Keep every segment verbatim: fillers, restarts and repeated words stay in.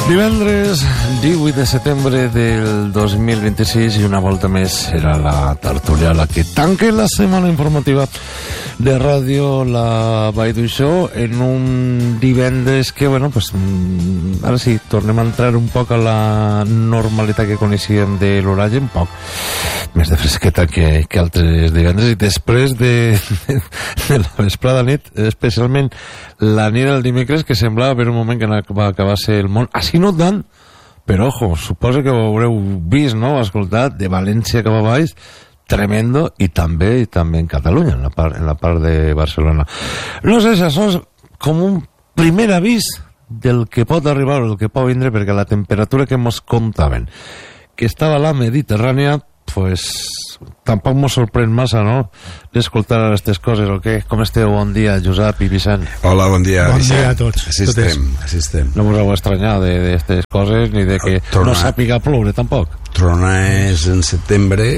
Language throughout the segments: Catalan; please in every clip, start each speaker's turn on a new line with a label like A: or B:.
A: Divendres divuit de setembre del dos mil vint-i-sis i una volta més serà la tertúlia la que tanque la setmana informativa de ràdio La Vall d'Uixó en un divendres que, bueno, pues ara sí, tornem a entrar un poc a la normalitat que coneixíem de l'horari, un poc més de fresqueta que, que altres divendres, i després de, de, de la vesprada nit, especialment la nit del dimecres, que semblava per un moment que va acabar-se el món, així no tant, però ojo, suposo que ho haureu vist, no?, escoltat, de València cap a baix, tremendo, i també i també en Catalunya, en la part, en la part de Barcelona. No sé, això és com un primer avís del que pot arribar o del que pot vindre, perquè la temperatura que mos contaven, que estava a la Mediterrània, pues tampoc mos sorprèn massa, no?, d'escoltar aquestes coses, o què? Com esteu? Bon dia, Josep i Vicent.
B: Hola, bon dia,
C: bon
B: Vicent.
C: Dia a tots.
B: Així estem, així estem.
A: No us heu estranyat d'aquestes coses, ni de que Tronar, no sàpiga ploure, tampoc.
B: Tronar és en setembre,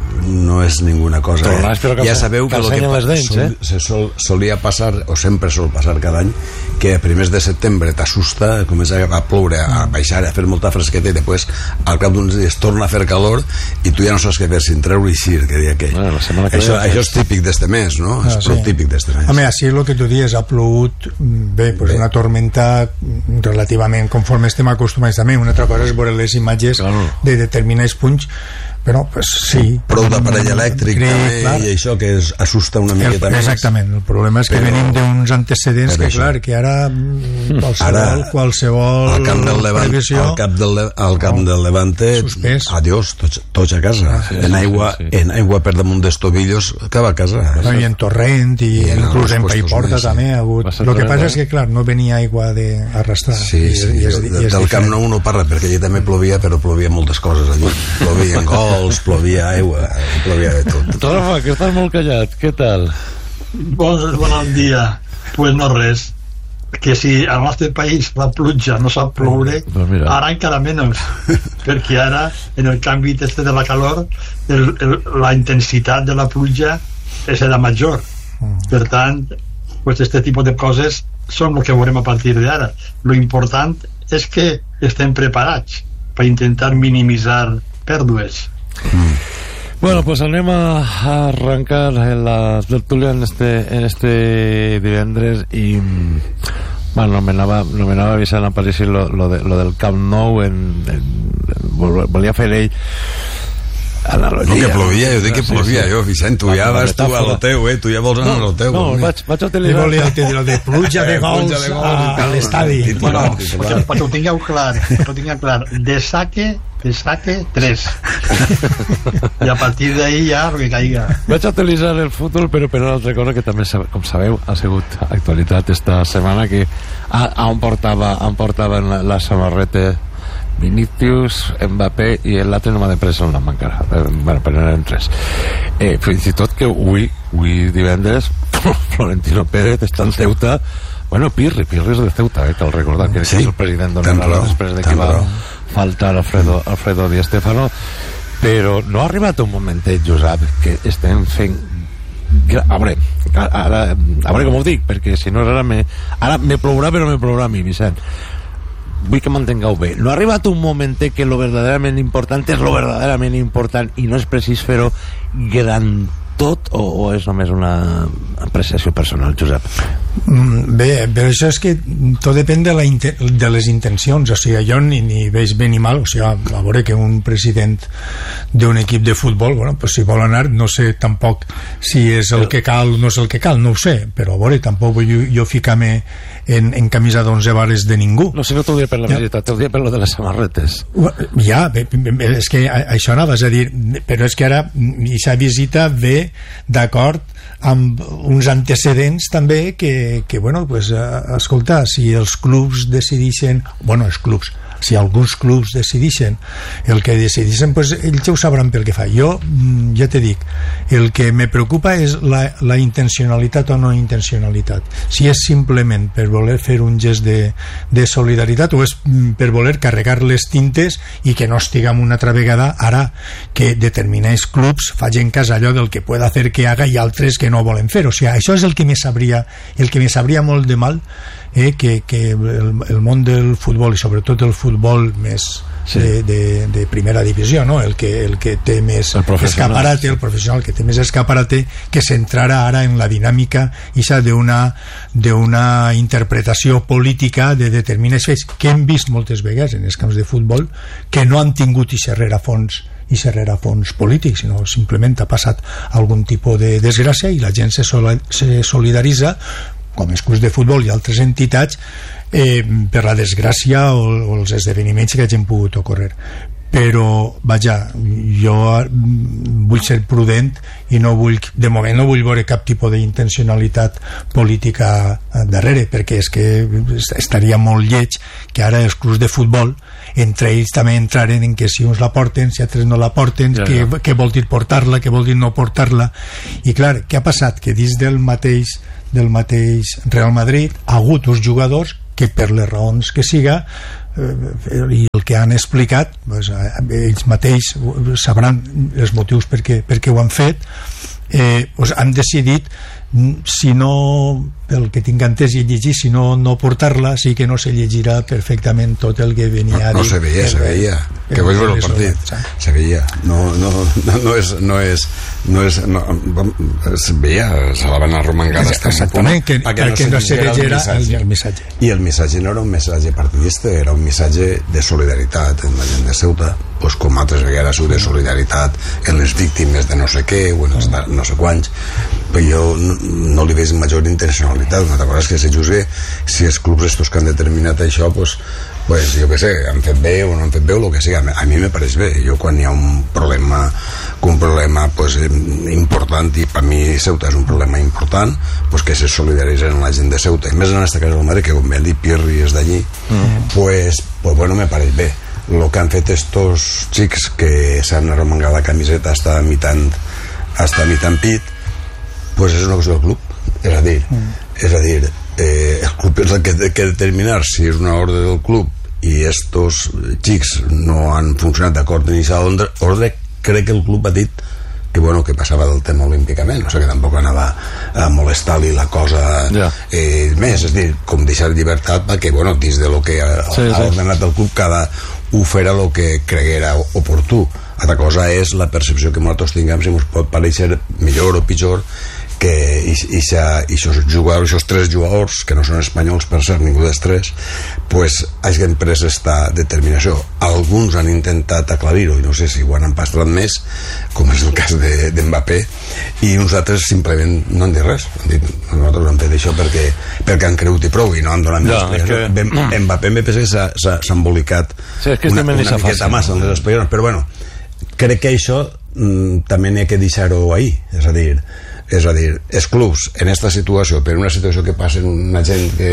B: no és ninguna cosa.
A: Tronar, eh?
B: Ja sabeu que, que, que
A: les dents,
B: sol,
A: eh?
B: se sol, solia passar, o sempre sol passar cada any, que a primers de setembre t'assusta, comença a ploure, a baixar, a fer molta fresqueta, i després al cap d'uns dies torna a fer calor i tu ja no saps què fer, sin treure i eixir, que deia aquell.
A: Bueno, que
B: això, això és típic d'este mes, no? Ah, és sí. típic d'este mes.
C: Home, així el que tu dius, ha plogut bé, pues bé. Una tormenta relativament conforme estem acostumats també. Una altra cosa és veure les imatges claro. de determinats punts, però pues, sí,
B: prou d'aparell elèctric
C: crec,
B: també,
C: clar.
B: I això que es assusta una miqueta més.
C: Exactament, el problema és que però, venim d'uns antecedents que això. Clar, que ara qualsevol, ara, qualsevol
B: al camp del Levant,
C: previsió
B: al camp del, al camp no, del Levante suspès. Adiós, tots, tots a casa, sí, en, aigua, sí, sí. en aigua per damunt dels tobillos cap a casa.
C: No, i en torrent i, I en inclús en Paiporta més, també ha hagut. El que passa és que clar, no venia aigua d'arrastrar.
B: Sí, sí, i és, i és del Camp Nou no parla, perquè allí també plovia, però plovia moltes coses allí. Plovia en gols, plovia aigua, plovia de tot.
A: Rafa, que estàs molt callat, què tal?
D: Bon, bon dia. Pues no res, que si al nostre país la pluja no sap ploure, pues ara encara menys, perquè ara en el canvi este de la calor el, el, la intensitat de la pluja serà major, per tant pues este tipus de coses són el que veurem a partir d'ara. Lo important és que estem preparats per intentar minimitzar pèrdues.
A: Mm. Bueno, pues anem a arrancar la tertúlia en este, en este divendres i bueno, me anava, no me anava avisant a aparèixer lo, lo, de, lo del Camp Nou en, en, en, volia fer ell analogia.
B: No, que plovia, jo dic que plovia, sí, sí. jo, Vicent, tu ja vas tu a lo teu, eh? Tu ja vols anar
A: no,
B: a lo teu.
A: No, vaig, vaig utilitzar...
C: Jo volia dir de pluja de gols eh, a, a l'estadi.
D: Bueno, perquè ho tingueu clar, ho tingueu clar. De saque, de saque, tres. I a partir d'ahí ja, el que caiga.
A: Vaig utilitzar el futbol, però per una altra cosa que també, com sabeu, ha sigut actualitat esta setmana, que a, a on portava, on portaven la, la samarreta Vinicius, Mbappé i l'altre no m'ha de presa una encara, bueno, però eren tres, eh, fins i tot que avui, avui divendres Florentino Pérez està en Ceuta, bueno, Pirri, Pirri és de Ceuta, eh, cal recordar que sí, és el president d'Onada després de que va faltar Alfredo, Alfredo Di Stéfano, però no ha arribat un momentet, Josep, que estem fent a veure, ara, a veure com ho dic, perquè si no ara me, ara me plourà, però me plourà a mi, Vicent. Vull que m'entengueu bé. No ha arribat un moment que lo verdaderament important és lo verdaderament important i no és precís fer-ho gran tot, o, o és només una apreciació personal, Josep?
C: Bé, però això és que tot depèn de, la de les intencions, o sigui, jo ni, ni veig bé ni mal, o sigui, a veure que un president d'un equip de futbol, bueno, pues si vol anar, no sé tampoc si és el que cal o no és el que cal, no ho sé, però a veure, tampoc vull jo, jo ficar-me en, en camisa d'onze vares de ningú.
A: No sé, no t'ho diré per la ja. veritat, t'ho diré per lo de les samarretes.
C: Ja, bé, és que això anaves a dir, però és que ara aquesta visita ve d'acord amb uns antecedents també que, que bueno, pues, escolta, si els clubs decidixen, bueno, els clubs si alguns clubs decidixen el que decidixen, pues ells ho sabran pel que fa. Jo, ja te dic, el que me preocupa és la, la intencionalitat o no intencionalitat. Si és simplement per voler fer un gest de, de solidaritat o és per voler carregar les tintes i que no estiguem una altra vegada ara que determinats clubs facin cas allò del que pueda hacer que haga i altres que no volen fer. O sigui, això és el que me sabria, el que me sabria molt de mal eh, que, que el, el món del futbol, i sobretot el futbol més sí. de, de, de primera divisió, no? el, que, el que té més el escaparate, el professional que té més escaparate, que s'entrara ara en la dinàmica ixa d'una d'una interpretació política de determinats fets que hem vist moltes vegades en els camps de futbol, que no han tingut i rerefons i rerefons polítics, sinó simplement ha passat algun tipus de desgràcia i la gent se, sol, se solidaritza, com els clubs de futbol i altres entitats, eh, per la desgràcia o, o els esdeveniments que hagin pogut ocórrer. Però, vaja, jo vull ser prudent i no vull, de moment no vull veure cap tipus d'intencionalitat política darrere, perquè és que estaria molt lleig que ara els clubs de futbol entre ells també entraren en que si uns la porten, si altres no la porten, ja, ja. Què, què vol dir portar-la, què vol dir no portar-la. I clar, què ha passat? Que dins del mateix del mateix Real Madrid ha hagut uns jugadors que per les raons que siga eh, i el que han explicat pues, ells mateix sabran els motius per què, per què ho han fet, eh, pues, han decidit, si no, pel que tinc entès i llegir, si no, no portar-la, sí que no se llegirà perfectament tot el que venia
B: no, no se veia, se veia que vaig veure el partit, se veia no, no, no, no és no és, no és no, es veia, se la van arromangar
C: exactament, que, que, no que no se llegirà el, el missatge,
B: i el missatge no era un missatge partidista, era un missatge de solidaritat en la gent de Ceuta, pues, com altres vegades de solidaritat en les víctimes de no sé què o en els no sé quants, però jo no, no li veig major intencionalitat. Una altra cosa és que se juzgue si els clubs estos que han determinat això, pues, pues jo què sé, han fet bé o no han fet bé o el que sigui, a mi me pareix bé. Jo quan hi ha un problema un problema pues, important, i per mi Ceuta és un problema important, pues, que se solidaritzen la gent de Ceuta, i més en aquesta casa del Madrid, que com bé dit Pirri és d'allí, mm. pues, pues bueno, me pareix bé. Lo que han fet estos xics que s'han arremangat la camiseta hasta mitant hasta mitant pit, pues és una cosa del club, és a dir, mm. és a dir eh, el club és el que té que determinar si és una ordre del club i estos xics no han funcionat d'acord en aquesta ordre, ordre, crec que el club ha dit que, bueno, que passava del tema olímpicament, o sigui que tampoc anava a molestar-li la cosa yeah. eh, més, és a dir, com deixar llibertat perquè, bueno, dins de lo que ha, sí, ha ordenat sí. el club, cada ho farà el que creguera oportú. Altra cosa és la percepció que nosaltres tinguem, si ens pot pareixer millor o pitjor que aquests jugadors, aquests tres jugadors que no són espanyols, per cert, ningú dels tres, pues hagin pres esta determinació. Alguns han intentat aclarir-ho i no sé si ho han empastrat més, com és el cas de, de Mbappé, i uns altres simplement no han dit res, han dit, nosaltres hem fet això perquè, perquè han cregut i prou i no han donat més explicació. Que... Mbappé me pensa que s'ha embolicat
A: sí, que
B: una, una miqueta massa en les explicacions, però bueno, crec que això mm, també n'hi ha que deixar-ho ahí, és a dir, és a dir, els clubs en aquesta situació, per una situació que passa en una gent que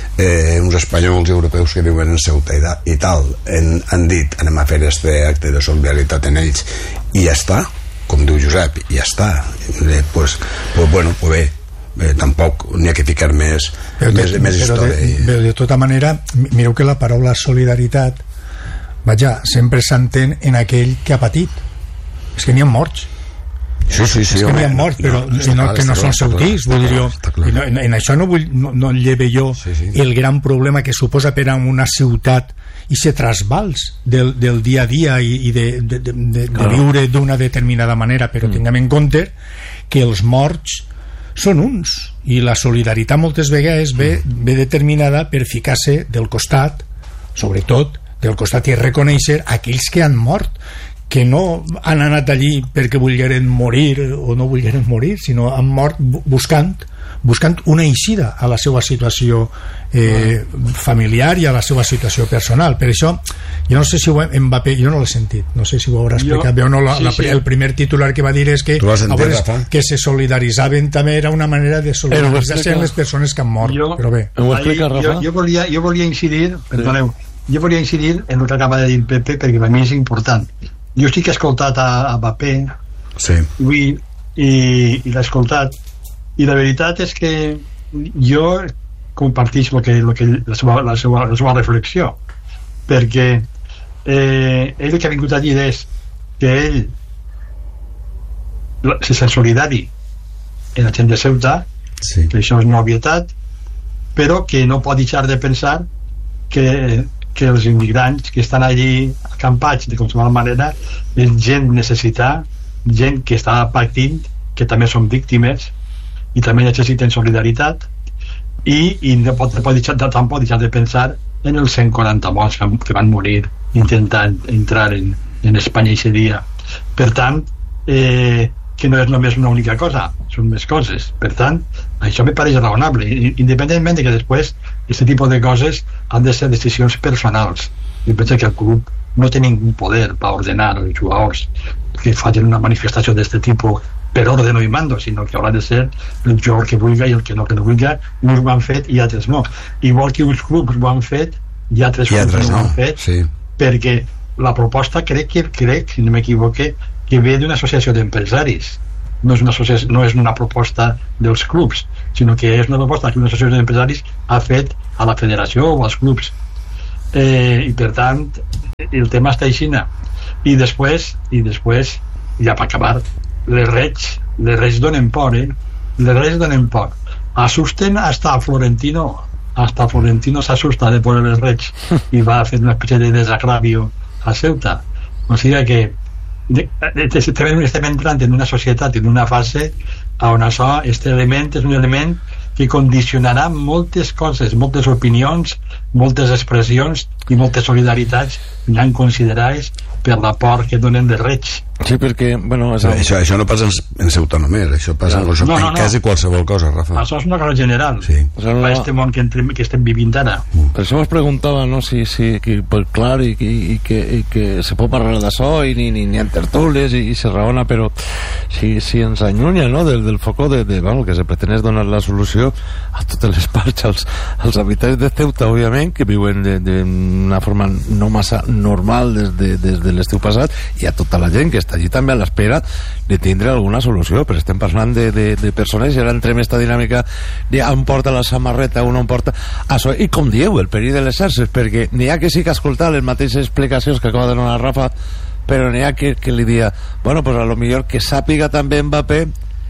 B: eh, uns espanyols i europeus que viuen en Ceuta i, da, i tal, en, han dit anem a fer este acte de solidaritat en ells i ja està, com diu Josep, i ja està, eh, pues, pues bueno, pues bé, eh, tampoc n'hi ha que ficar més, però més, de, més història.
C: De, però de tota manera, mireu que la paraula solidaritat, vaja, sempre s'entén en aquell que ha patit, és que n'hi ha morts.
B: Sí, sí, sí,
C: és que n'hi ha morts, però no, no, no, que no són ceutís, vull dir jo, i no, en, en això no vull no, no lleve jo sí, sí. el gran problema que suposa per a una ciutat i ser trasbals del, del dia a dia i, i de, de, de, de, de viure d'una determinada manera, però mm. tinguem en compte que els morts són uns, i la solidaritat moltes vegades ve, mm. ve determinada per ficar-se del costat, sobretot del costat, i reconèixer aquells que han mort, que no han anat allí perquè volgueren morir o no volgueren morir, sinó han mort buscant buscant una eixida a la seva situació eh, familiar i a la seva situació personal. Per això, jo no sé si ho hem, Mbappé, jo no l'he sentit, no sé si ho haurà explicat bé o no, la, sí, la, sí. el primer titular que va dir és que,
B: sentit,
C: que se solidaritzaven també, era una manera de solidaritzar-se amb les persones que han mort,
D: jo,
C: però bé.
A: Ho explica, Rafa?
D: Jo, jo, volia, jo volia incidir, perdoneu, jo volia incidir en el que acaba de dir Pepe, perquè per mi és important. Jo sí que he escoltat a, a Mbappé
B: sí.
D: avui i, i l'he escoltat i la veritat és que jo comparteix lo que, lo que, la, seva, la, seva, la seva reflexió, perquè eh, ell que ha vingut a dir és que ell se sent solidari en la gent de Ceuta,
B: sí.
D: que això és una obvietat, però que no pot deixar de pensar que, que els immigrants que estan allí acampats de qualsevol manera és gent necessitada, gent que està patint, que també són víctimes i també necessiten solidaritat, i, i no pot, pot deixar, tampoc deixar de pensar en els cent quaranta morts que, que van morir intentant entrar en, en Espanya aquest dia. Per tant, eh, que no és només una única cosa, són més coses. Per tant, això me pareix raonable, independentment de que després aquest tipus de coses han de ser decisions personals. Jo penso que el club no té ningú poder per ordenar els jugadors que facin una manifestació d'aquest tipus per ordre no i mando, sinó que haurà de ser el jugador que vulgui i el que no, que no vulgui. Uns ho han fet i altres no. Igual que uns clubs ho han fet i altres
B: I
D: clubs
B: altres
D: no ho
B: no.
D: han fet,
B: Sí.
D: perquè la proposta crec que, crec, si no m'equivoque, que ve d'una associació d'empresaris. No és, una associació, no és una proposta dels clubs, sinó que és una proposta que una associació d'empresaris ha fet a la federació o als clubs. Eh, I per tant, el tema està així. I després, i després, ja per acabar, les regs, les regs donen por, eh? Les regs donen por. Asusten hasta Florentino. Hasta Florentino s'assusta de poner les regs i va fer una espècie de desagravio a Ceuta. O sigui que estem, estem entrant en una societat, en una fase on això, aquest element és un element que condicionarà moltes coses, moltes opinions, moltes expressions i moltes solidaritats ja considerades per la por que donen de reig.
A: Sí, perquè, bueno... És...
B: Això, això no passa en, en Ceuta només, això passa no, en, no, no, en quasi no. qualsevol cosa, Rafa.
D: Això és una cosa general,
B: sí.
D: Per no... este món que, entre, que estem vivint ara.
A: Mm. Per això us preguntava, no?, si, si que, pues, clar, i, i, i, que, i que se pot parlar d'això i ni, ni, ni en tertúlies i, i se raona, però si, si ens allunya, no?, del, del focó de, de, bueno, que se pretén donar la solució a totes les parts, als, als habitants de Ceuta, òbviament, que viuen d'una forma no massa normal des de, des de l'estiu passat, i a tota la gent que està allí també a l'espera de tindre alguna solució, però estem parlant de, de, de persones i ara entrem esta dinàmica de on porta la samarreta, on porta això, i com dieu, el perill de les xarxes, perquè n'hi ha que sí que escoltar les mateixes explicacions que acaba de donar Rafa, però n'hi ha que, que li dia, bueno, pues a lo millor que sàpiga també Mbappé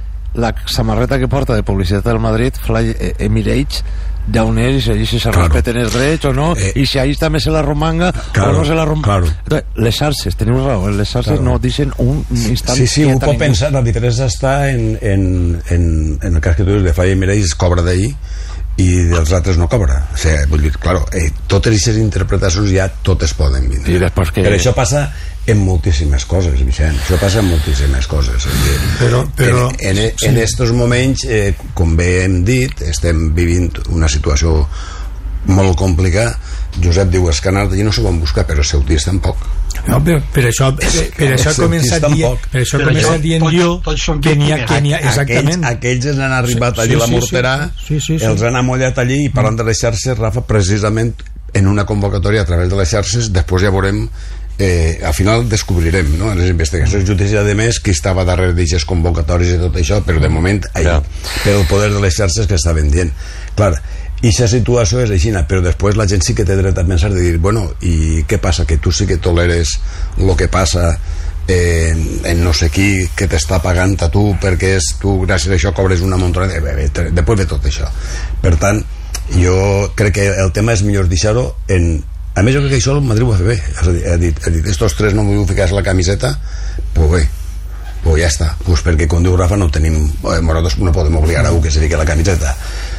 A: la samarreta que porta de publicitat del Madrid, Fly Emirates, d'on és, i si se claro. respeten els drets o no, eh, i si ahí també se la romanga
B: claro,
A: o no se la romanga.
B: Claro.
A: Les xarxes, teniu raó, les xarxes claro. no deixen un instant.
B: Sí, sí, ho pot pensar, la diferència està en, en, en, en el cas que tu dius de Fly Emirates cobra d'ahir i dels altres no cobra. O sigui, vull dir, claro, eh, totes aquestes interpretacions ja totes poden vindre.
A: I després que...
B: Però això passa en moltíssimes coses, Vicent, això passa en moltíssimes coses.
C: Però, però,
B: en, en, sí. en estos moments, eh, com bé hem dit, estem vivint una situació molt complicada. Josep diu, els canals d'allí no s'ho van buscar, però els ceutis tampoc.
C: No, però per això, per, per això ha començat dient, per això ha començat dient jo que n'hi ha, que n'hi ha, exactament.
B: Aquells, aquells ens han arribat allí sí, sí, la morterà, sí, sí, sí, sí. els han amollat allí, i parlant de les xarxes, Rafa, precisament en una convocatòria a través de les xarxes, després ja veurem, eh, al final descobrirem, no?, en les investigacions judicials de més qui estava darrere d'aquestes convocatòries i tot això, però de moment ahí, per el poder de les xarxes que estaven dient. Clar, i aquesta situació és així, però després la gent sí que té dret a pensar de dir, bueno, i què passa? Que tu sí que toleres el que passa eh, en no sé qui que t'està pagant a tu perquè és, tu gràcies a això cobres una muntona de... després ve tot això. Per tant, jo crec que el tema és millor deixar-ho en... A més, jo crec que això el Madrid ho va fer bé. Ha dit, ha dit estos tres no m'ho ficar la camiseta, pues bé, pues ja està. Pues perquè, com diu Rafa, no tenim... Nosaltres no podem obligar a algú que se fiqui la camiseta.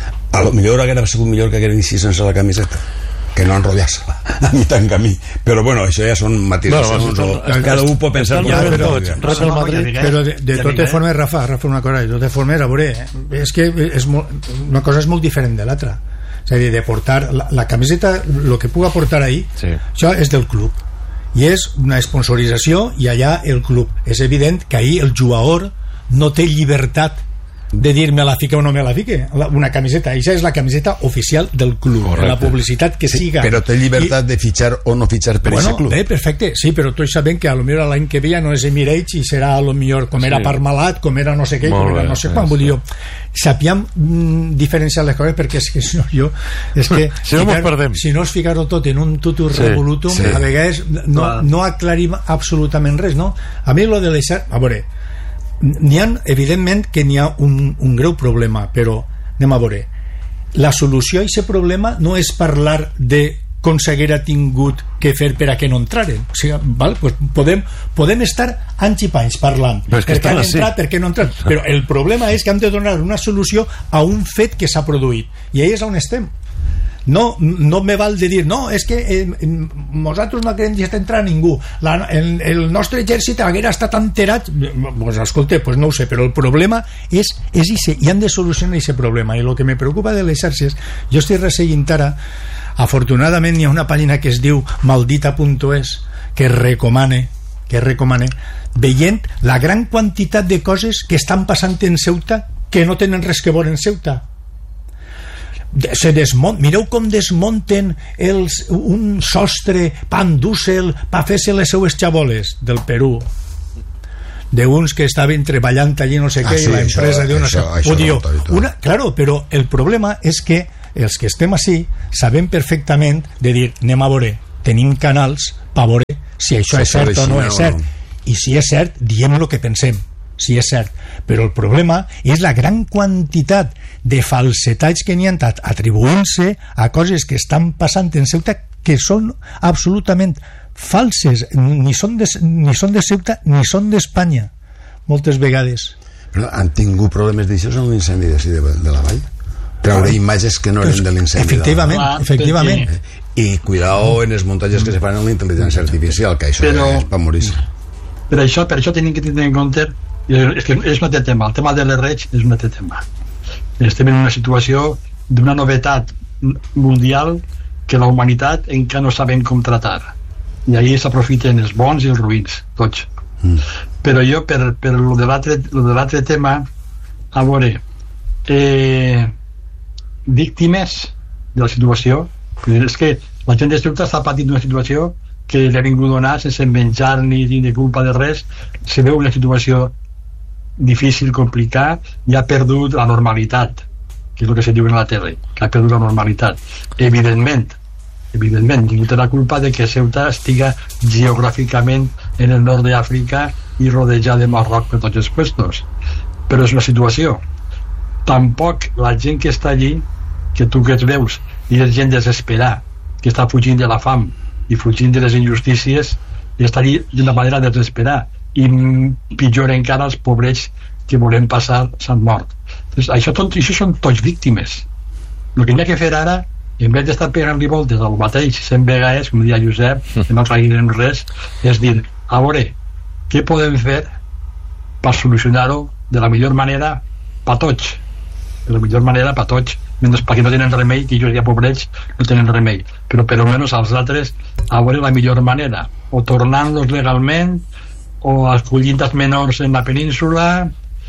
B: A lo millor hauria sigut millor que hagueren així sense la camiseta, que no enrotllar-se-la a mi tan camí, però bueno, això ja són matisacions, bueno, o cada un pot pensar
C: ja, però, però, però de, de totes formes, Rafa, Rafa, una cosa, de totes formes, a veure, és que és molt, una cosa és molt diferent de l'altra, és a dir, de portar la, la camiseta, el que puga portar ahí, sí. Això és del club i és una sponsorització i allà el club, és evident que ahí el jugador no té llibertat de dir me la fique o no me la fique una camiseta, això és la camiseta oficial del club. Correcte. La publicitat que
B: sí,
C: siga,
B: però té llibertat I, de fitxar o no fitxar per
C: bueno,
B: aquest club.
C: Bé, perfecte, sí, però tots sabem que a lo millor l'any que ve ja no és Emirates i serà a lo millor com era sí. Parmalat, com era no sé què, com era no sé quan, vull dir, sapíem mm, diferenciar les coses, perquè és que si no jo és que
A: si no ficar, perdem.
C: Si no és ficar-ho tot en un tutur sí, revolutum sí. A vegades no, no aclarim absolutament res, no? A mi lo de les... A veure, n'hi ha, evidentment que n'hi ha un, un greu problema, però anem a veure, la solució a aquest problema no és parlar de com s'haguera tingut que fer per a que no entraren. O sigui, val? Pues podem, podem estar anys i panys parlant
A: per què han
C: entrat, per què no han entrat, però el problema és que hem de donar una solució a un fet que s'ha produït, i ahí és on estem. No, no me val de dir no, és que eh, nosaltres no querem deixar entrar ningú, la, el, el nostre exèrcit haguera estat enterat. Pues escolta, pues no ho sé, però el problema és, és ixe, i han de solucionar aquest problema. I el que me preocupa de les xarxes, jo estic resseguint ara, afortunadament hi ha una pàgina que es diu maldita punt es que recomane que recomane veient la gran quantitat de coses que estan passant en Ceuta que no tenen res que veure en Ceuta. Se desmont, mireu com desmonten els, un sostre pa endur-se'l, pa fer-se les seues xaboles del Perú, d'uns que estaven treballant allí no sé què, ah, sí, i la empresa diu no sé, ho diu, una, claro, però el problema és que els que estem així sabem perfectament de dir, anem a veure, tenim canals per veure si això és cert o no és cert, i si és cert diem el que pensem, si és cert, però el problema és la gran quantitat de falsetats que n'hi ha atribuint-se a coses que estan passant en Ceuta que són absolutament falses, ni són de, ni són de Ceuta ni són d'Espanya moltes vegades.
B: Però han tingut problemes d'això en l'incendi de, de, de la vall? Treure imatges que no eren de l'incendi.
C: Efectivament, de efectivament.
B: I cuidao en els muntatges que se fan en la intel·ligència artificial, que això però, és per morir-se.
D: Per això, per això tenim que tenir en compte, és que és un altre tema, el tema de les redes és un altre tema. Estem en una situació d'una novetat mundial que la humanitat encara no sabem com tratar, i ahí s'aprofiten els bons i els ruïns, tots. Mm. Però jo, per, per lo de l'altre tema, a veure, eh, víctimes de la situació, és que la gent de Ceuta està patint una situació que li ha vingut a donar sense menjar ni de culpa de res, se veu una situació difícil, complicat, i ha perdut la normalitat, que és el que se diu en la tele, que ha perdut la normalitat. Evidentment, evidentment, ningú té la culpa de que Ceuta estiga geogràficament en el nord d'Àfrica i rodejada de Marroc per tots els puestos, però és una situació. Tampoc la gent que està allí, que tu que et veus, i és gent desesperada, que està fugint de la fam i fugint de les injustícies, i està allí d'una manera desesperada, i pitjor encara els pobrets que volem passar s'han mort. Entonces, això, tot, això són tots víctimes. El que n'hi ha que fer ara, en vez d'estar pegant-li voltes al mateix cent vegades, com deia Josep, que no traguin res, és dir, a veure, què podem fer per solucionar-ho de la millor manera per tots, de la millor manera per tots, mentre perquè no tenen remei, que ells ja pobrets no tenen remei, però per almenys els altres a veure la millor manera, o tornant-los legalment, o acollint els menors en la península,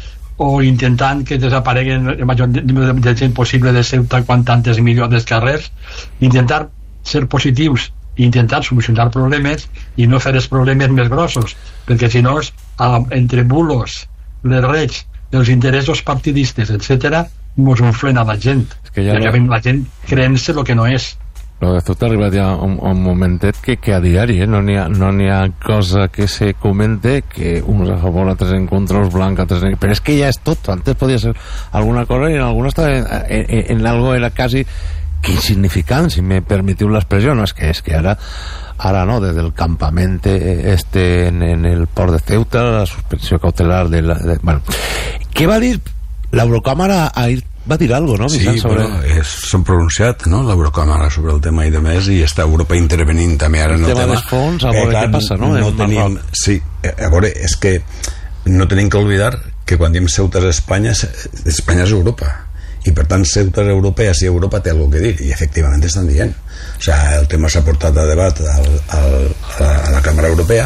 D: o intentant que desapareguen el major número de gent possible de Ceuta quan tantes milions dels carrers, intentar ser positius i intentar solucionar problemes i no fer els problemes més grossos, perquè si no entre bulos, les regs, els interessos partidistes, etcètera, mos inflen a la gent, és que ja no... la gent creent-se el que no és.
A: Però de tot ha arribat ja un, un momentet que, que a diari eh? no n'hi ha, no n'hi ha cosa que se comente que uns a favor, altres en contra, els blancs, altres en... però és que ja és tot, antes podia ser alguna cosa i en alguna estava en, en, en algo era quasi que insignificant, si me permitiu l'expressió, no és que és que ara ara no, des del campament este en, en el port de Ceuta, la suspensió cautelar de la... De, bueno, què va dir l'Eurocàmera ahir? Va dir alguna cosa, no?
B: Sí, sobre... bueno, s'han pronunciat, no?, l'Eurocàmera sobre el tema i de més, i està Europa intervenint també ara en el, el tema.
A: El tema dels fons, a veure eh, clar, què passa, no?
B: no tenim, sí, a veure, és que no tenim que oblidar que quan diem Ceuta és Espanya, Espanya és Europa, i per tant Ceuta és europea, si Europa té alguna que dir, i efectivament estan dient. O sigui, el tema s'ha portat a debat al, al, a la Càmera Europea,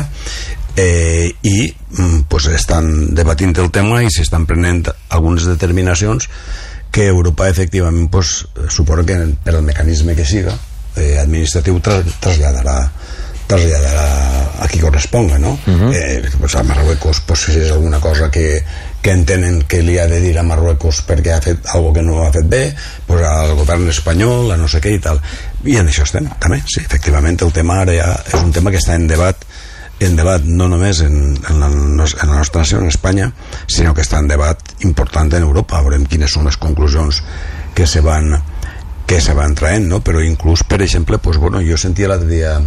B: eh, i pues, estan debatint el tema i s'estan prenent algunes determinacions que Europa efectivament pues, suposa que per el mecanisme que siga eh, administratiu tra traslladarà traslladarà a qui corresponga, no? Uh-huh. eh, pues a Marruecos pues, si és alguna cosa que, que entenen que li ha de dir a Marruecos perquè ha fet alguna que no ha fet bé, pues al govern espanyol, a no sé què i tal, i en això estem també, sí, efectivament el tema ara ja és un tema que està en debat en debat no només en, en, la, en la nostra nació, en Espanya, sinó que està en debat important en Europa. Veurem quines són les conclusions que se van, que se van traent, no? Però inclús, per exemple, pues, bueno, jo sentia l'altre dia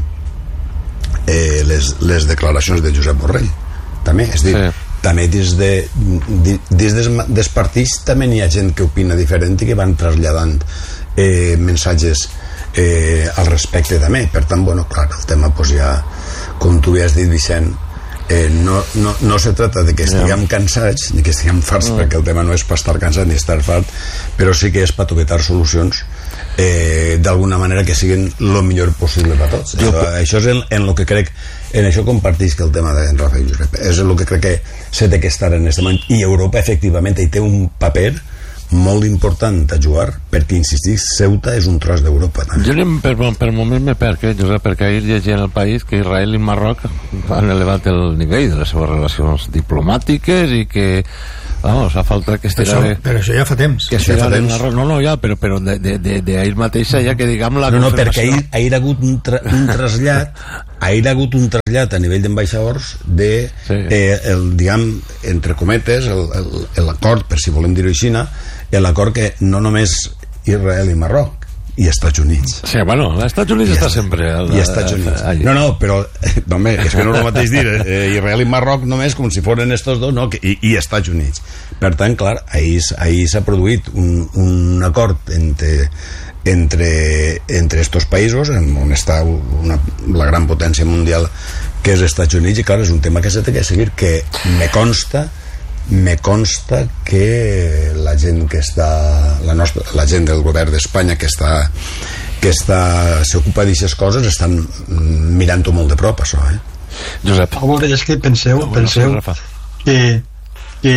B: eh, les, les declaracions de Josep Borrell també, és dir, sí. també dins, de, dins des, des partits també n'hi ha gent que opina diferent i que van traslladant eh, mensatges eh, al respecte també, per tant, bueno, clar, el tema pues, ja, com tu has dit, Vicent, Eh, no, no, no se trata de que estiguem cansats ni que estiguem farts, mm. perquè el tema no és per estar cansat ni estar fart, però sí que és per toquetar solucions eh, d'alguna manera que siguin el millor possible per tots. Jo, això, això és en, en lo que crec, en això compartís que el tema de Rafa i Josep, és el que crec que s'ha de que estar en aquest moment, i Europa efectivament hi té un paper molt important a jugar, perquè insistir, Ceuta és un tros d'Europa també.
A: Jo per, per moment me perc, eh, Josep, perquè ahir llegint el País que Israel i Marroc han elevat el nivell de les seves relacions diplomàtiques i que vamos, fa falta que estirar...
C: Però, però això ja fa temps.
A: Que això ja fa temps. No, no, ja, però, però d'ahir mateixa ja que diguem la
B: no, no, perquè ahir, ahir ha hagut un, tra, un trasllat ahir ha hagut un trasllat a nivell d'ambaixadors de, sí. eh, el, diguem, entre cometes, l'acord, per si volem dir-ho així, l'acord que no només Israel i Marroc, i Estats Units.
A: Sí, bueno, els Estats Units està sempre... El,
B: I Estats Units. El, no, no, però, no, home, és que no és el mateix dir eh, Israel i Marroc només com si foren estos dos, no, que, i, i Estats Units. Per tant, clar, ahir, ahir s'ha produït un, un acord entre entre, entre estos països on està una, la gran potència mundial que és Estats Units, i clar, és un tema que s'ha de seguir, que me consta me consta que la gent que està la, nostra, la gent del govern d'Espanya que està que està s'ocupa d'aquestes coses estan mirant-ho molt de prop, això, eh?
A: Josep.
D: A veure, és que penseu, no, penseu no, que, que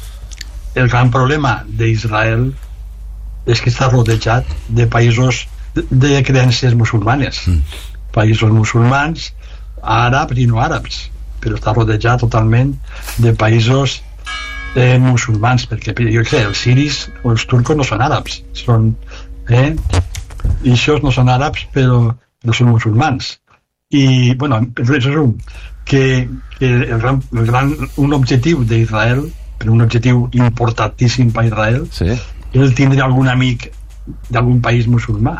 D: el gran problema d'Israel és que està rodejat de països de, de creences musulmanes, mm. països musulmans, àrabs i no àrabs, però està rodejat totalment de països eh, musulmans, perquè jo sé, els siris o els turcos no són àrabs, són eh, i això no són àrabs, però no són musulmans. I, bueno, és un que, que el gran, el gran, un objectiu d'Israel, però un objectiu importantíssim per Israel, sí. és tindre algun amic d'algun país musulmà,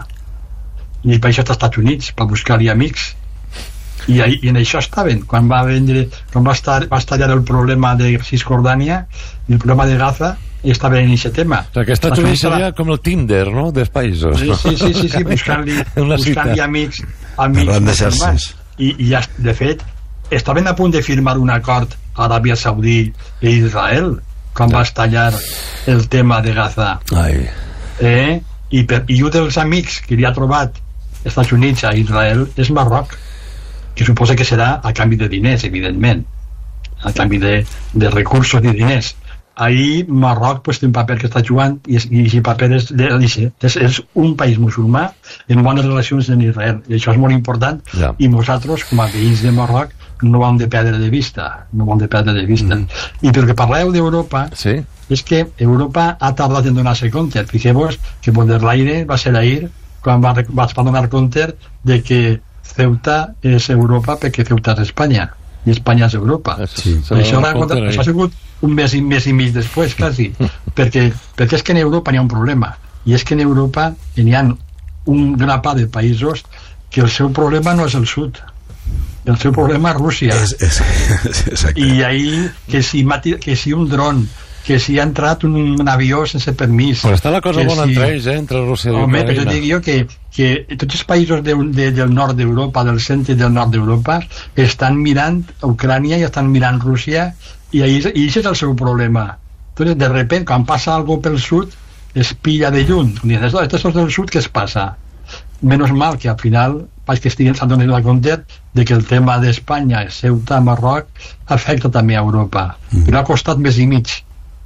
D: i per això està als Estats Units, per buscar-hi amics. I, i en això estaven quan va vendre, quan va, estar, va estallar el problema de Cisjordània i el problema de Gaza, i estaven en aquest tema.
A: O sigui, que Estats Units seria com el Tinder, no?, dels països.
D: Sí, sí, sí, sí, sí buscant-li buscant amics amics musulmans. I, i ja, de fet, estaven a punt de firmar un acord a Aràbia Saudí i Israel quan va estallar el tema de Gaza. Ai. Eh? I, per, i un dels amics que li ha trobat als Estats Units a Israel és Marroc, que suposa que serà a canvi de diners, evidentment, a canvi de, de recursos i diners. Ahir Marroc pues, té un paper que està jugant, i aquest paper és, és, és un país musulmà en bones relacions amb Israel, i això és molt important, ja. I nosaltres, com a veïns de Marroc, no ho hem de perdre de vista, no ho hem de perdre de vista. Mm. I pel que parleu d'Europa, sí. és que Europa ha tardat en donar-se compte. Fixeu-vos que von der Leyen va ser ahir quan va, va donar compte de que Ceuta és Europa perquè Ceuta és Espanya i Espanya és Europa. Sí, això, va, això ha sigut un mes i, mes i mig després quasi perquè, perquè és que en Europa n'hi ha un problema, i és que en Europa n'hi ha un grapat de països que el seu problema no és el sud, el seu problema és Rússia.
B: És, és, és
D: i ahir que si, mati, que si un dron, que si ha entrat un, un avió sense permís,
A: però està la cosa bona si... entre ells, eh? Entre Rússia i
D: Ucraïna. Però jo dic jo que, que tots els països de, de, del nord d'Europa, del centre i del nord d'Europa, estan mirant Ucrània i estan mirant Rússia, i això és el seu problema. Entonces, de repente, quan passa algo pel sud, es pilla de lluny. Diuen, esto és del sud, què es passa? Menos mal que al final vaig que estiguen s'han donat compte de que el tema d'Espanya, Ceuta, Marroc, afecta també a Europa. Mm. Però ha costat més i mig.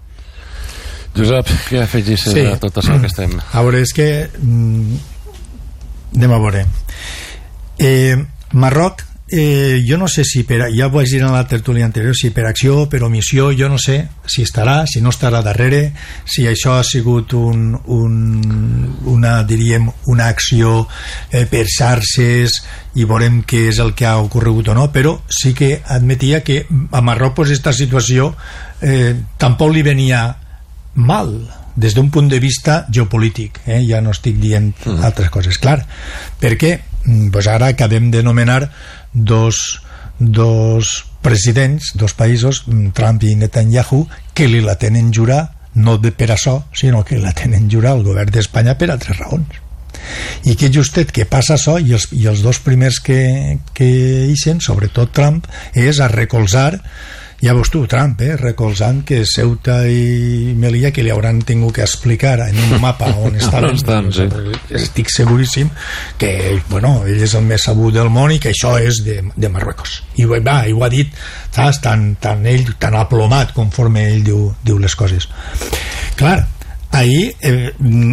A: Josep, què afegissis sí. a tot això que estem?
C: A veure, és que mm, anem a veure eh, Marroc eh, jo no sé si per, ja ho vaig dir en la tertúlia anterior, si per acció o per omissió, jo no sé si estarà, si no estarà darrere, si això ha sigut un, un, una, diríem, una acció eh, per xarxes i veurem què és el que ha ocorregut o no, però sí que admetia que a Marroc pues, esta situació eh, tampoc li venia mal, des d'un punt de vista geopolític, eh? Ja no estic dient mm. altres coses, clar, perquè pues ara acabem de nomenar dos, dos presidents, dos països, Trump i Netanyahu, que li la tenen jurar, no de per això, sinó que la tenen jurar al govern d'Espanya per altres raons. I que justet que passa això, i els, i els dos primers que, que ixen, sobretot Trump, és a recolzar, ja veus tu, Trump, eh, recolzant que Ceuta i Melilla, que li hauran tingut que explicar en un mapa on estaven,
A: estan, sí.
C: Estic seguríssim que bueno, ell és el més sabut del món i que això és de, de Marruecos, i va, i ho ha dit, saps, tan, tan ell, tan aplomat conforme ell diu, diu les coses. Clar, ahir eh,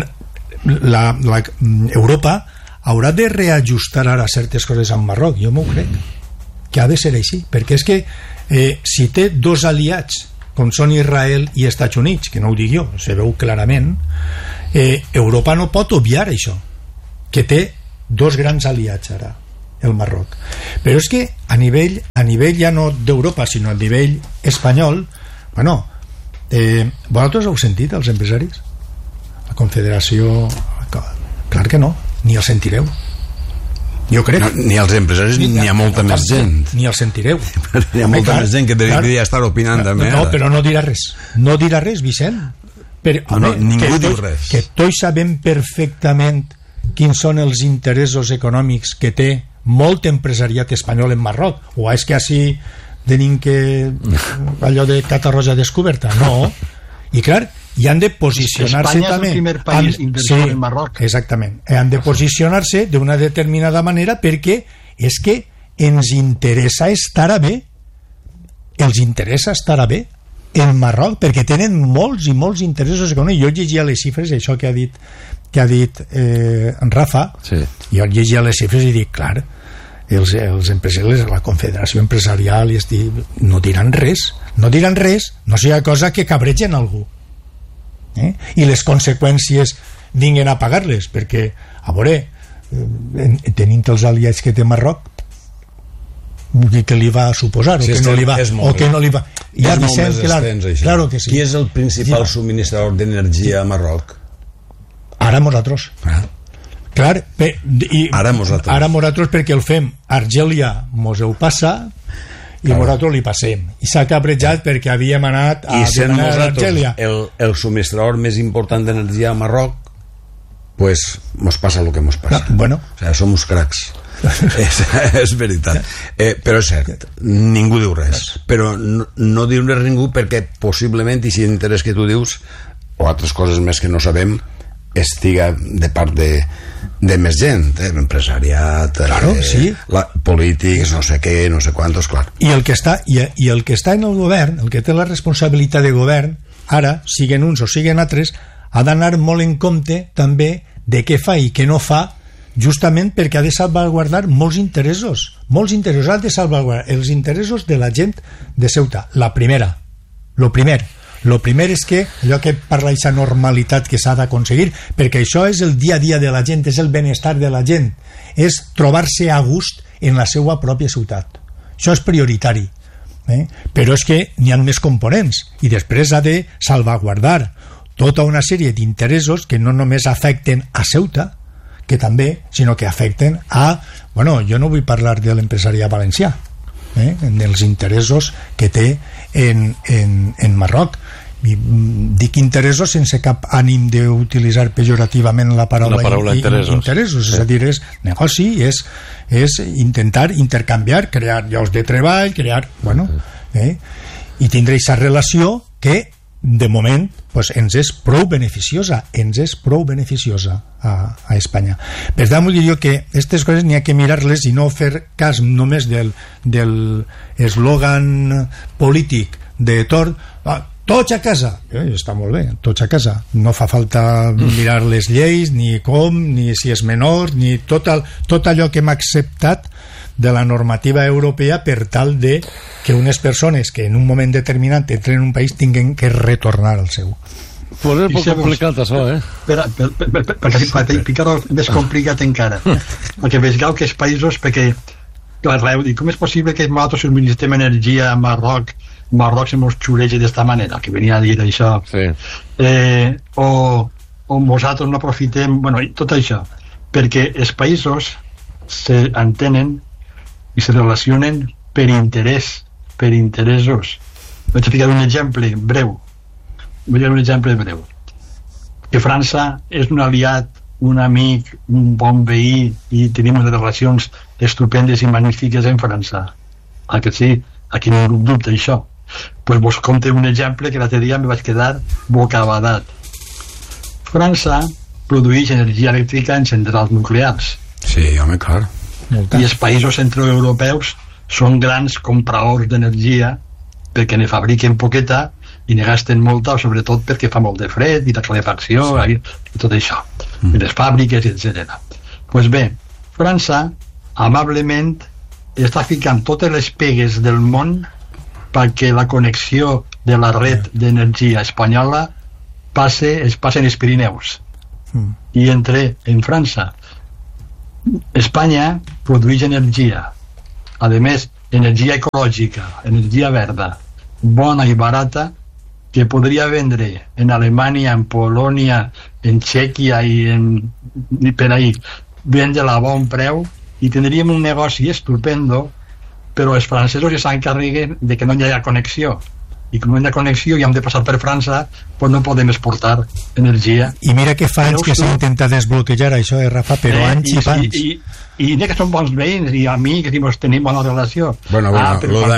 C: la, la, Europa haurà de reajustar ara certes coses amb Marroc, jo m'ho crec que ha de ser així, perquè és que Eh, si té dos aliats com són Israel i Estats Units, que no ho dic jo, se veu clarament, eh, Europa no pot obviar això, que té dos grans aliats ara, el Marroc. Però és que a nivell, a nivell ja no d'Europa, sinó a nivell espanyol, bueno, eh, vosaltres heu sentit els empresaris? La Confederació, clar que no, ni el sentireu. Jo crec.
B: No, ni els empresaris ni, ni hi ha molta no, més gent.
C: Ni el sentireu.
B: Hi ha molta clar, més gent que devia estar opinant
C: clar,
B: també.
C: No, però no dirà res. No dirà res, Vicent. Però,
B: no, no,
C: home,
B: ningú
C: que
B: diu
C: tots,
B: res.
C: Que tots sabem perfectament quins són els interessos econòmics que té molt empresariat espanyol en Marroc. O és que així tenim que allò de Catarroja descoberta? No. I clar, i han de posicionar-se
D: Espanya
C: també.
D: És el primer país inversor
C: sí,
D: en Marroc.
C: Exactament. Han de posicionar-se d'una determinada manera perquè és que ens interessa estar a bé. Els interessa estar a bé en Marroc perquè tenen molts i molts interessos econòmics. Jo llegia les xifres, això que ha dit que ha dit eh, en Rafa,
A: sí.
C: Jo llegia les xifres i dic, clar, els, els empresaris, la Confederació Empresarial i esti, no diran res, no diran res, no sigui cosa que cabregen algú. Eh? I les conseqüències vinguen a pagar-les, perquè a veure, eh, tenint els aliats que té Marroc, que li va suposar
B: sí,
C: o, que no li va, o que no li va
B: ja és molt més clar, extens,
C: claro que sí.
B: Qui és el principal sí. subministrador d'energia a Marroc?
C: Ara nosaltres ah. clar, pe, i,
B: ara nosaltres
C: ara nosaltres perquè el fem Argèlia mos ho passa i claro. Nosaltres li passem i s'ha cabrejat perquè havíem anat a,
B: i sent nosaltres
C: el,
B: el subministrador més important d'energia a Marroc, pues mos passa el que mos passa.
C: No, bueno.
B: O sea, som uns cracs. és, és veritat. Eh, però és cert, ningú diu res. Però no, no diu res ningú perquè possiblement, i si interès que tu dius, o altres coses més que no sabem, estiga de part de, de més gent, eh? Empresariat,
C: claro,
B: eh,
C: sí.
B: la, polítics, no sé què, no sé quantos, clar.
C: I el que està, i, i el que està en el govern, el que té la responsabilitat de govern, ara, siguen uns o siguen altres, ha d'anar molt en compte també de què fa i què no fa, justament perquè ha de salvaguardar molts interessos, molts interessos, ha de salvaguardar els interessos de la gent de Ceuta. La primera, lo primer, lo primer és que allò que parla d'aquesta normalitat que s'ha d'aconseguir, perquè això és el dia a dia de la gent, és el benestar de la gent, és trobar-se a gust en la seva pròpia ciutat. Això és prioritari, eh? Però és que n'hi ha més components i després ha de salvaguardar tota una sèrie d'interessos que no només afecten a Ceuta, que també, sinó que afecten a, bueno, jo no vull parlar de l'empresariat valencià, eh, dels interessos que té en, en, en Marroc. I dic interessos sense cap ànim d'utilitzar pejorativament la paraula,
A: la paraula interessos,
C: interessos.
A: Sí.
C: És a dir, és negoci, és, és intentar intercanviar, crear llocs de treball, crear, bueno, eh, i tindre aquesta relació que de moment pues, ens és prou beneficiosa ens és prou beneficiosa a, a Espanya. Per tant, vull dir jo que aquestes coses n'hi ha que mirar-les i no fer cas només del, del eslògan polític de Tor, ah, tots a casa, eh, està molt bé, tots a casa, no fa falta mirar les lleis, ni com, ni si és menor, ni tot, el, tot allò que hem acceptat de la normativa europea per tal de que unes persones que en un moment determinat entren en un país tinguin que retornar al seu.
A: Pues és molt complicat això, eh?
D: Per, per, per, per, per, per ficar-ho més complicat encara, perquè vegeu que els països, perquè parleu, dic, com és possible que nosaltres subministrem energia a Marroc, Marroc se mos xuregi d'esta manera, que venia a dir això,
A: sí.
D: eh, o, o nosaltres no aprofitem, bueno, tot això, perquè els països s'entenen i se relacionen per interès, per interessos. Vaig a ficar un exemple breu, vaig a ficar un exemple breu, que França és un aliat, un amic, un bon veí, i tenim unes relacions estupendes i magnífiques en França. Ah, que sí? Aquí no hi ha dubte d'això. Pues vos conté un exemple que l'altre dia me vaig quedar bocabadat. França produeix energia elèctrica en centrals nuclears.
B: Sí, home, clar.
D: I els països centroeuropeus són grans compradors d'energia perquè ne fabriquen poqueta i ne gasten molta, sobretot perquè fa molt de fred i la calefacció, sí. i tot això, mm. i les fàbriques, etcètera. Pues bé, França amablement està ficant totes les pegues del món perquè la connexió de la red d'energia espanyola passe, es passen els Pirineus mm. i entre en França. Espanya produeix energia, a més energia ecològica, energia verda, bona i barata, que podria vendre en Alemanya, en Polònia, en Txèquia i, en, i per ahí, vendre-la a bon preu i tindríem un negoci estupendo, però els francesos ja s'encarreguen de que no hi hagi connexió, i com no hi ha connexió i hem de passar per França, doncs no podem exportar energia.
C: I mira que fa anys que s'intenta desbloquejar això, eh, Rafa, però eh, anys i, i anys. I,
D: i, i que són bons veïns i amics i mos tenim bona relació.
B: Bueno, bueno,
D: ah,
B: lo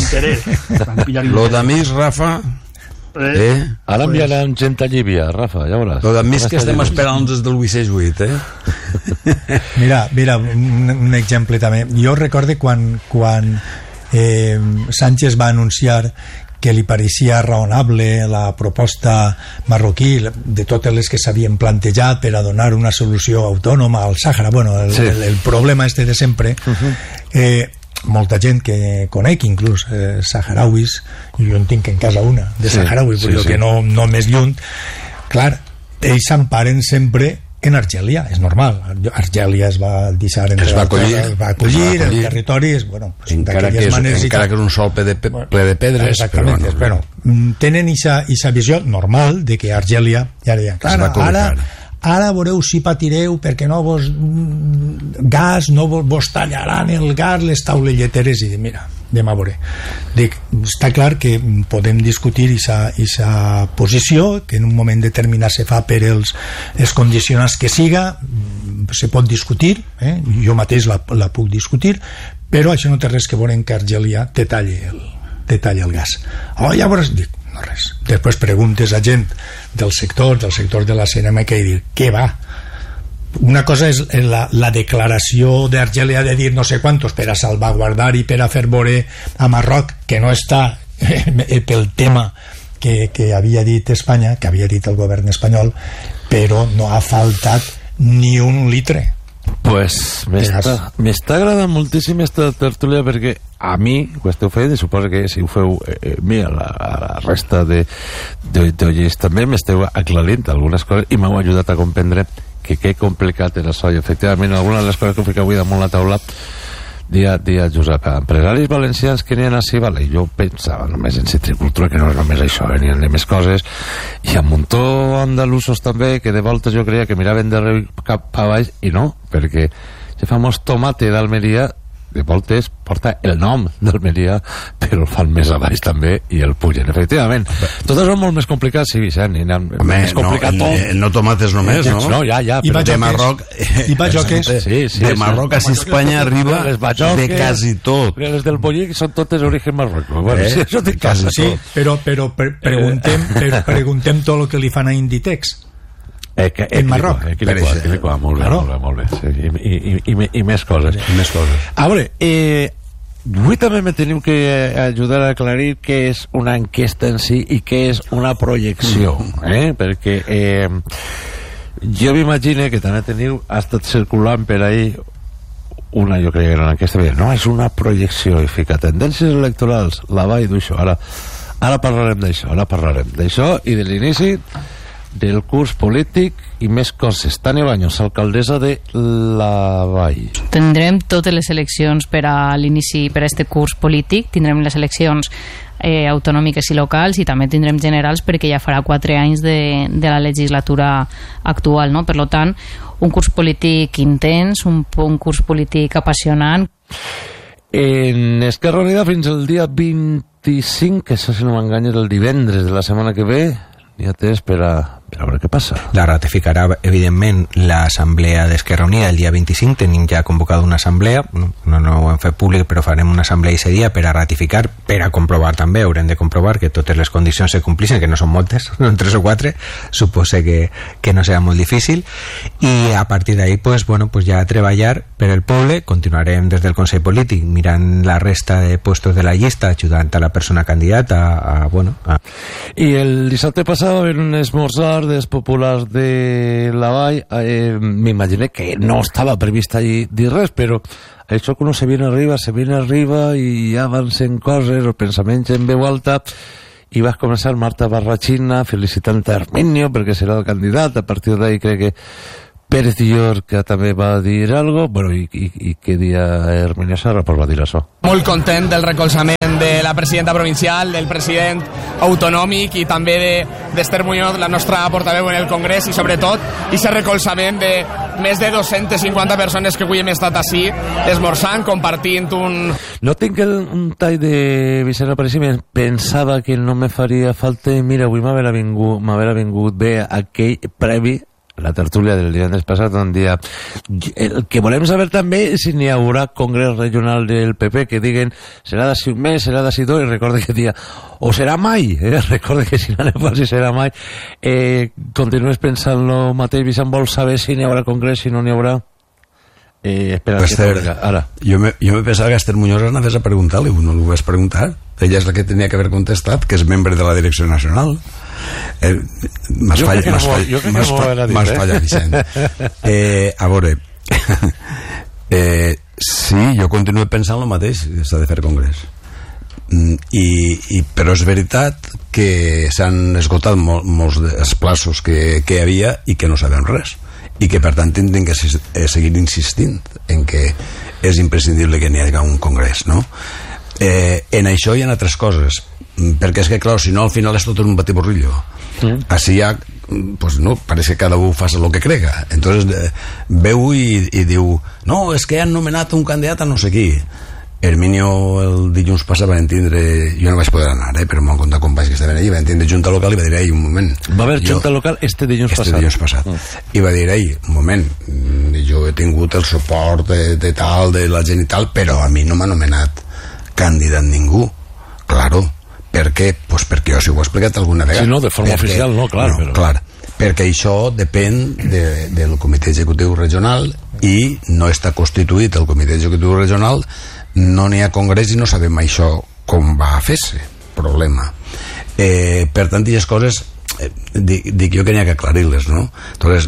B: d'amics lo d'amics, Rafa,
D: eh?
B: eh?
A: Ara enviarem gent a Llívia, Rafa, ja veuràs.
B: Lo d'amics que estem esperant des del vuit sis vuit, eh?
C: Mira, mira, un, un exemple també. Jo recorde quan, quan eh, Sánchez va anunciar que li pareixia raonable la proposta marroquí de totes les que s'havien plantejat per a donar una solució autònoma al Sàhara, bueno, el, sí. el, el problema este de sempre. Uh-huh. eh, molta gent que conec, inclús eh, saharauis, i jo en tinc en casa una de sí, saharauis, sí, sí. que no, no més lluny, clar, ells s'emparen sempre en Argèlia, és normal. Argèlia es va deixar entre
B: es va acollir,
C: es va acollir, es va acollir. El territori és, bueno, pues,
B: encara, que és, encara que és un sol ple de, pe, ple de pedres,
C: exactament, però bueno, bueno, tenen aquesta visió normal de que Argèlia ja deia, clar, ara, ara veureu si patireu perquè no vos gas, no vos, vos tallaran el gas les taulelleteres, i mira, anem a veure. Dic, està clar que podem discutir aquesta posició, que en un moment determinat se fa per els, els condicionants que siga, se pot discutir, eh? Jo mateix la, la puc discutir, però això no té res que veure que Argèlia te talli el, te talli el gas. Oh, llavors dic, no res. Després preguntes a gent del sector, del sector de la ceràmica, i dir, què va? Una cosa és la, la declaració d'Argèlia de dir no sé quantos per a salvaguardar i per a fer veure a Marroc que no està eh, pel tema que, que havia dit Espanya, que havia dit el govern espanyol, però no ha faltat ni un litre.
A: Pues m'està m'està agradant moltíssim esta tertúlia, perquè a mi, que ho esteu fent, i suposo que si ho feu eh, mira, la, la resta de d'oients també m'esteu aclarint algunes coses i m'heu ajudat a comprendre que que complicat era això, i efectivament algunes de les coses que ho fica avui damunt la taula dia, dia Josep, empresaris valencians que n'hi així, vale, jo pensava només en citricultura, que no és només això, eh, n'hi ha més coses, i a un muntó andalusos també, que de voltes jo creia que miraven de riu cap a baix, i no, perquè el famós tomate d'Almeria de voltes porta el nom d'Almeria, però el fan més a baix també i el pugen, efectivament. Tot això és molt més complicat, sí, Vicent, i Home, més complicat
B: no,
A: tot.
B: No tomates només, no?
A: No, ja, ja.
C: I de Marroc, i bajoques.
A: Sí, sí,
B: de Marroc a Espanya arriba de quasi tot.
A: Les del Bollic són totes d'origen marroc. Bueno, sí, això té quasi
C: sí, però, però pre preguntem, pre preguntem tot el que li fan a Inditex.
A: Eh, que, eh, en Marroc, eh, molt bé, claro. molt bé, molt bé, sí, i, i, i, i, i més coses,
B: i més coses.
A: A veure, eh, avui també me teniu que ajudar a aclarir què és una enquesta en si i què és una projecció, eh? Perquè eh, jo m'imagino que també teniu, ha estat circulant per ahí una, jo crec que era una enquesta, no, és una projecció, i fica tendències electorals, la va i d'això, ara, ara parlarem d'això, ara parlarem d'això i de l'inici del curs polític i més coses. Tània Baños, alcaldessa de la Vall.
E: Tindrem totes les eleccions per a l'inici, per a este curs polític. Tindrem les eleccions eh, autonòmiques i locals i també tindrem generals perquè ja farà quatre anys de, de la legislatura actual, no? Per tant, un curs polític intens, un, un curs polític apassionant.
A: En Esquerra Unida fins al dia vint-i-cinc, que això si no m'enganya és el divendres de la setmana que ve, ja té per a, per a veure què passa.
F: La ratificarà, evidentment, l'assemblea d'Esquerra Unida el dia vint-i-cinc. Tenim ja convocada una assemblea, no, no ho hem fet públic, però farem una assemblea ese dia per a ratificar, per a comprovar també, haurem de comprovar que totes les condicions se complissin, que no són moltes, són tres o quatre, supose que, que no serà molt difícil, i a partir d'ahí, pues, bueno, pues ja treballar per el poble. Continuarem des del Consell Polític mirant la resta de puestos de la llista, ajudant a la persona candidata a, a, bueno, a...
A: I el dissabte passat va haver un esmorzar dels populars de la Vall. Eh, m'imaginé que no estava previst allí dir res, però això que uno se viene arriba, se viene arriba i ja avancen coses o pensaments en veu alta, i vas començar Marta Barrachina felicitant a Herminio perquè serà el candidat. A partir d'ahí crec que Pérez Llorca també va dir algo. Bueno, i, i, i què dia Herminio Serra pues va dir això.
G: Molt content del recolzament de la presidenta provincial, del president autonòmic i també d'Esther Muñoz, la nostra portaveu en el Congrés, i sobretot aquest recolzament de més de dos-centes cinquanta persones que avui hem estat així esmorzant, compartint un...
A: No tinc el, un tall de Vicent Apareixi, pensava que no me faria falta. Mira, avui m'haver vingut, m'haver vingut bé aquell previ, la tertúlia del divendres passat, on dia el que volem saber també és si n'hi haurà congrés regional del P P, que diguen serà d'ací un mes, serà d'ací dos, i recorde que dia o serà mai, eh? Recorde que si no si serà mai. Eh, continues pensant lo mateix, Vicent, vol saber si n'hi haurà congrés, si no n'hi haurà? Eh, espera,
B: Esther, que ara. Jo me, jo me pensava que Esther Muñoz anaves a preguntar-li, no l'ho vas preguntar. Ella és la que tenia que haver contestat, que és membre de la direcció nacional. Eh, m'has fallat, m'has fallat, m'has fallat, Vicent. Eh, a veure, eh, sí, jo continuo pensant el mateix, s'ha de fer congrés. I, i, però és veritat que s'han esgotat mol, molts dels plaços que, que hi havia i que no sabem res, i que per tant tindrem que seguir insistint en que és imprescindible que n'hi hagi un congrés, no? Eh, en això hi ha altres coses, perquè és que, clar, si no al final és tot un batiborrillo. Mm. Així ja, pues no, pareix que cada un fa el que crega. Entonces eh, veu i, i diu, no, és que han nomenat un candidat a no sé qui. Herminio el dilluns passat va entendre, jo no vaig poder anar, eh, però m'ho han contat companys que estaven allà, va entendre junta local i va dir, ei, un moment.
A: Va haver junta jo, local este dilluns
B: este
A: passat.
B: Dilluns passat. Mm. I va dir, ei, un moment, jo he tingut el suport de, de tal, de la gent i tal, però a mi no m'ha nomenat candidat ningú. Claro. Per què? Pues perquè jo si ho he explicat alguna vegada.
A: Sí, no, de forma perquè, oficial no, clar.
B: No,
A: però...
B: clar, perquè això depèn de, del comitè executiu regional i no està constituït el comitè executiu regional, no n'hi ha congrés i no sabem això com va a fer-se. Problema. Eh, per tant, aquestes coses eh, dic, dic jo que n'hi ha que aclarir-les, no? Entonces,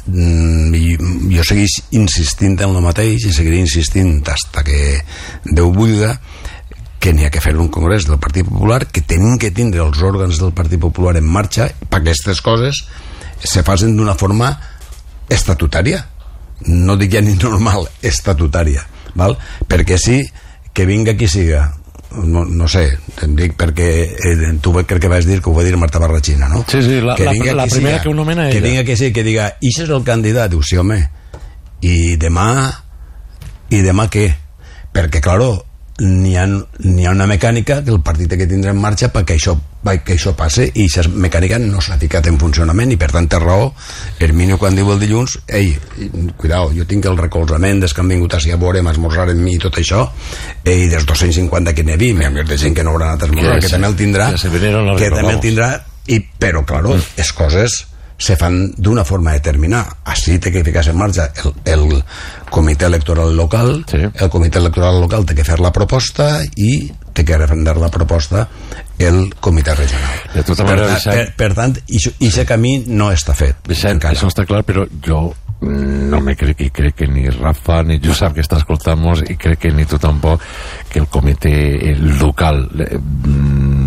B: mm, jo segueix insistint en el mateix i seguiré insistint hasta que Déu vulga que n'hi ha que fer un congrés del Partit Popular, que tenim que tindre els òrgans del Partit Popular en marxa perquè aquestes coses se facin d'una forma estatutària, no dic ja ni normal, estatutària, val? Perquè sí, que vinga qui siga, no, no sé, em dic perquè eh, tu crec que vas dir que ho va dir Marta Barrachina, no?
A: Sí, sí, la, la, la primera siga, que ho nomena ella.
B: Que vinga qui sigui, que diga, ix és el candidat, diu, sí, home, i demà i demà què? Perquè, claro, n'hi ha, n'hi ha una mecànica que el partit que tindrà en marxa perquè això, que això passe, i aquesta mecànica no s'ha ficat en funcionament, i per tant té raó Herminio quan diu el dilluns, ei, cuidao, jo tinc el recolzament des que han vingut així a veure, a esmorzar amb mi i tot això, eh, i dels dos-cents cinquanta que n'hi havia, n'hi ha de gent que no haurà anat a esmorzar, que, que també el tindrà, que també el tindrà, i, però, claro, mm. les coses se fan d'una forma determinada. Així té que ficar en marxa el, el comitè electoral local, sí. El comitè electoral local té que fer la proposta i té que refrendar la proposta el comitè regional.
A: Tota
B: per,
A: manera,
B: Vicent, per, per tant, aquest sí. camí no està fet.
A: Vicent, encara. Això està clar, però jo no me crec, i crec que ni Rafa ni Josep que està escoltant-nos, i crec que ni tu tampoc, que el comitè local eh,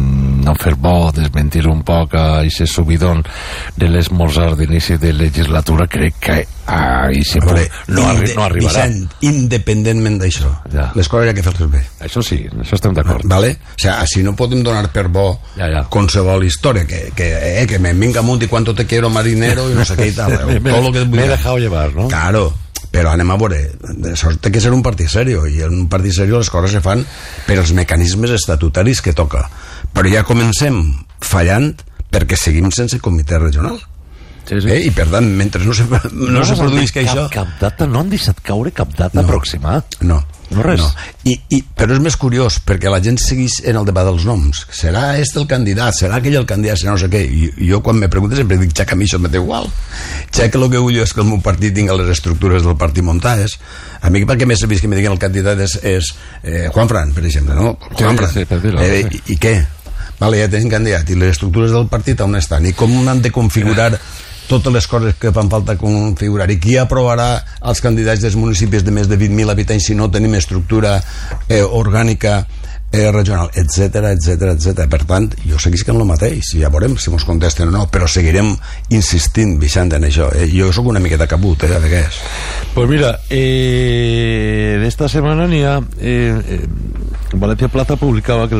A: no fer bo, desmentir un poc a aquest subidon de l'esmorzar d'inici de legislatura, crec que a aquest punt no, arri no arribarà.
B: Vicent, independentment d'això, ja. Les coses hi ha que fer-les bé.
A: Això sí, això estem d'acord.
B: Vale? O sea, si no podem donar per bo ja, ja. qualsevol història, que, que, eh, que me venga amunt i cuánto te quiero marinero i no sé què i tal. Eh?
A: me
B: Todo lo que
A: me he dejado llevar, no?
B: Claro. Però anem a veure, això té que ser un partit serio, i en un partit serio les coses se fan per els mecanismes estatutaris que toca. Però ja comencem fallant perquè seguim sense comitè regional. Sí, sí. Eh? I per tant, mentre no se, no, no se produís que
A: cap,
B: això...
A: Cap data, no han deixat caure cap data no, pròxima.
B: No.
A: No res. No.
B: I, i, però és més curiós perquè la gent segueix en el debat dels noms. Serà este el candidat, serà aquell el candidat, serà no sé què. I, i jo quan me pregunto sempre dic, ja que a mi això m'és igual. Ja que el que vull és que el meu partit tingui les estructures del partit muntades. A mi perquè més serveix que me diguin el candidat és, és eh, Juan Fran, per exemple, no? Juan Fran. Sí, sí, eh, i, I què? Vale, ja tenim candidat. I les estructures del partit on estan? I com han de configurar totes les coses que fan falta configurar, i qui aprovarà els candidats dels municipis de més de vint mil habitants si no tenim estructura eh, orgànica eh, regional, etcètera, etcètera, etcètera. Per tant, jo seguisc en el mateix, ja veurem si mos contesten o no, però seguirem insistint, Vicent, en això. Eh, jo sóc una miqueta cabut, eh, a vegades.
A: Pues mira, eh, d'esta setmana n'hi ha... Eh, eh, Valencia Plaza publicava que el